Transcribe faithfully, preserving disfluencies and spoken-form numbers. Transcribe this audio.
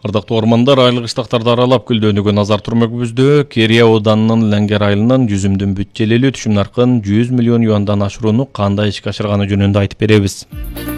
Ардактуу ормандар айлык ыштактарды аралап гүлдөнүүгө назар турмакбызды. Керия ауданынын Леңгер айылынан жүзүмдүн бүт желелүү түшүм наркын жүз миллион юандан ашырууну кандай ишке ашырганы жөнүндө айтып беребиз.